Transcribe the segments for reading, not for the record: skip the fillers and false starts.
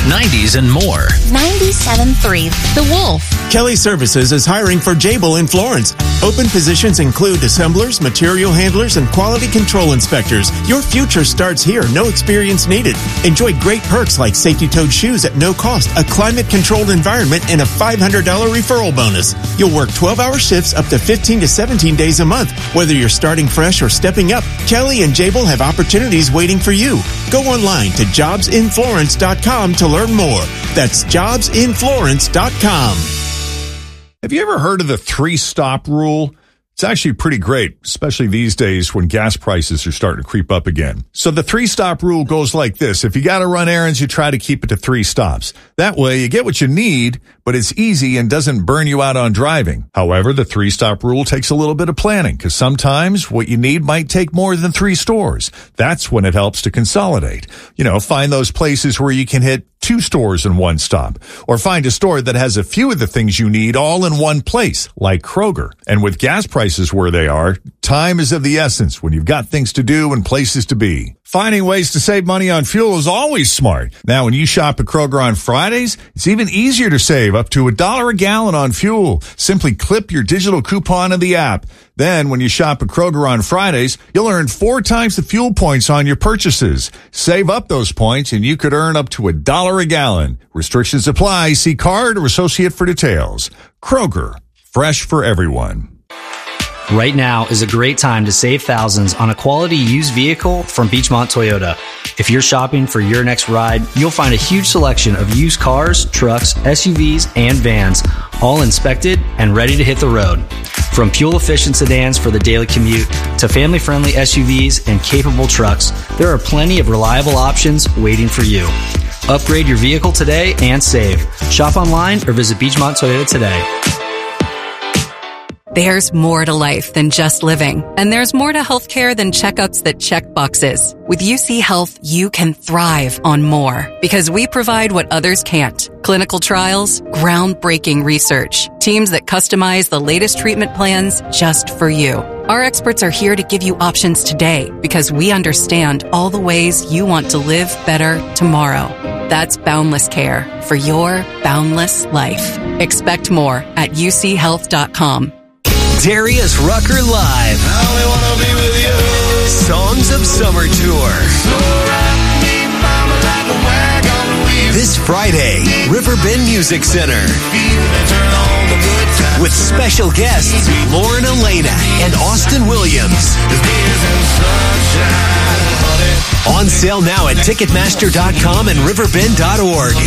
90s, and more. 97.3 The Wolf. Kelly Services is hiring for Jabil in Florence. Open positions include assemblers, material handlers, and quality control inspectors. Your future starts here. No experience needed. Enjoy great perks like safety-toed shoes at no cost, a climate-controlled environment, and a $500 referral bonus. You'll work 12-hour shifts up to 15 to 17 days a month. Whether you're starting fresh or stepping up, Kelly and Jabil have opportunities waiting for you. Go online to jobsinflorence.com to learn more. That's jobsinflorence.com. Have you ever heard of the 3-stop rule? It's actually pretty great, especially these days when gas prices are starting to creep up again. So the 3-stop rule goes like this. If you got to run errands, you try to keep it to 3 stops. That way you get what you need, but it's easy and doesn't burn you out on driving. However, the 3-stop rule takes a little bit of planning because sometimes what you need might take more than 3 stores. That's when it helps to consolidate. Find those places where you can hit 2 stores in 1 stop, or find a store that has a few of the things you need all in one place, like Kroger. And with gas prices where they are, time is of the essence when you've got things to do and places to be. Finding ways to save money on fuel is always smart. Now, when you shop at Kroger on Fridays, it's even easier to save up to $1 a gallon on fuel. Simply clip your digital coupon in the app. Then, when you shop at Kroger on Fridays, you'll earn 4 times the fuel points on your purchases. Save up those points, and you could earn up to $1 a gallon. Restrictions apply. See card or associate for details. Kroger, fresh for everyone. Right now is a great time to save thousands on a quality used vehicle from Beechmont Toyota. If you're shopping for your next ride, you'll find a huge selection of used cars, trucks, SUVs, and vans, all inspected and ready to hit the road. From fuel-efficient sedans for the daily commute to family-friendly SUVs and capable trucks, there are plenty of reliable options waiting for you. Upgrade your vehicle today and save. Shop online or visit Beechmont Toyota today. There's more to life than just living, and there's more to healthcare than checkups that check boxes. With UC Health, you can thrive on more because we provide what others can't. Clinical trials, groundbreaking research, teams that customize the latest treatment plans just for you. Our experts are here to give you options today because we understand all the ways you want to live better tomorrow. That's Boundless Care for your boundless life. Expect more at uchealth.com. Darius Rucker Live. I only wanna be with you. Songs of Summer Tour. So ride me, mama, like a wagon wheel. This Friday, Riverbend Music Center. Turn on the good times. With special guests Lauren Elena and Austin Williams. There's beers and sunshine, honey. On sale now at Ticketmaster.com and Riverbend.org.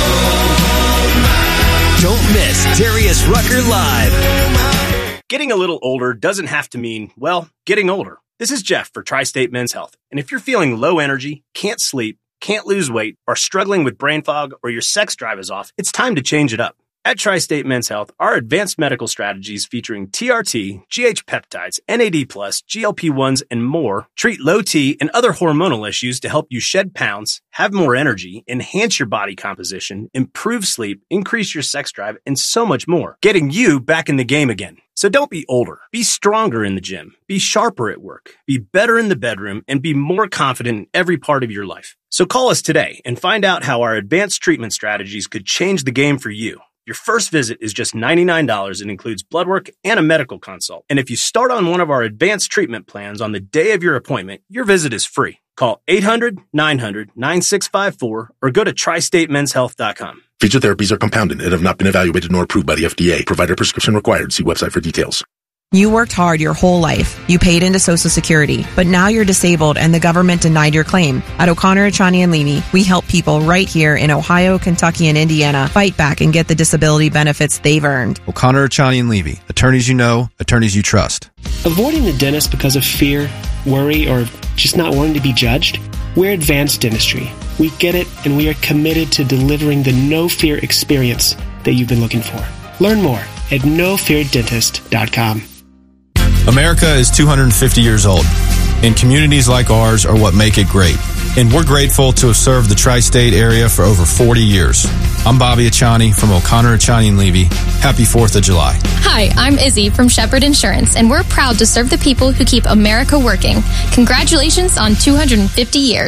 Don't miss Darius Rucker Live. Getting a little older doesn't have to mean, well, getting older. This is Jeff for Tri-State Men's Health. And if you're feeling low energy, can't sleep, can't lose weight, are struggling with brain fog, or your sex drive is off, it's time to change it up. At Tri-State Men's Health, our advanced medical strategies featuring TRT, GH peptides, NAD+, GLP-1s, and more treat low T and other hormonal issues to help you shed pounds, have more energy, enhance your body composition, improve sleep, increase your sex drive, and so much more, getting you back in the game again. So don't be older. Be stronger in the gym. Be sharper at work. Be better in the bedroom, and be more confident in every part of your life. So call us today and find out how our advanced treatment strategies could change the game for you. Your first visit is just $99 and includes blood work and a medical consult. And if you start on one of our advanced treatment plans on the day of your appointment, your visit is free. Call 800-900-9654 or go to tristatemenshealth.com. Feature therapies are compounded and have not been evaluated nor approved by the FDA. Provider prescription required. See website for details. You worked hard your whole life. You paid into Social Security, but now you're disabled and the government denied your claim. At O'Connor, Achani & Levy, we help people right here in Ohio, Kentucky, and Indiana fight back and get the disability benefits they've earned. O'Connor, Achani & Levy. Attorneys you know, attorneys you trust. Avoiding the dentist because of fear, worry, or just not wanting to be judged? We're Advanced Dentistry. We get it, and we are committed to delivering the no-fear experience that you've been looking for. Learn more at nofeardentist.com. America is 250 years old, and communities like ours are what make it great. And we're grateful to have served the tri-state area for over 40 years. I'm Bobby Achani from O'Connor, Achani & Levy. Happy 4th of July. Hi, I'm Izzy from Shepherd Insurance, and we're proud to serve the people who keep America working. Congratulations on 250 years.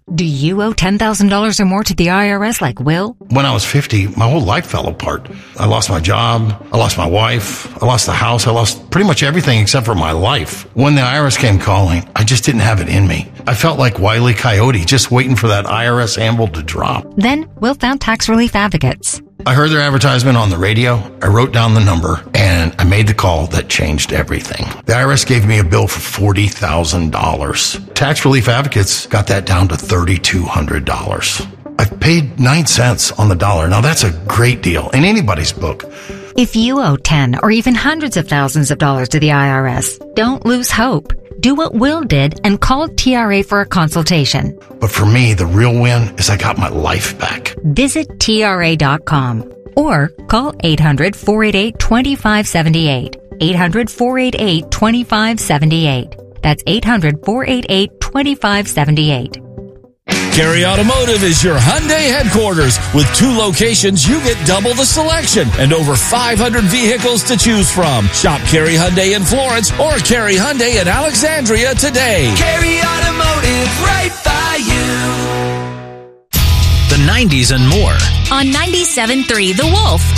Do you owe $10,000 or more to the IRS like Will? When I was 50, my whole life fell apart. I lost my job. I lost my wife. I lost the house. I lost pretty much everything except for my life. When the IRS came calling, I just didn't have it in me. I felt like Wile E. Coyote, just waiting for that IRS anvil to drop. Then Will found Tax Relief Advocates. I heard their advertisement on the radio. I wrote down the number and I made the call that changed everything. The IRS gave me a bill for $40,000. Tax Relief Advocates got that down to $3,200. I've paid 9 cents on the dollar. Now that's a great deal in anybody's book. If you owe 10 or even hundreds of thousands of dollars to the IRS, don't lose hope. Do what Will did and call TRA for a consultation. But for me, the real win is I got my life back. Visit TRA.com or call 800-488-2578. 800-488-2578. That's 800-488-2578. Cary Automotive is your Hyundai headquarters. With 2 locations, you get double the selection and over 500 vehicles to choose from. Shop Cary Hyundai in Florence or Cary Hyundai in Alexandria today. Cary Automotive, right by you. The 90s and more. On 97.3 The Wolf.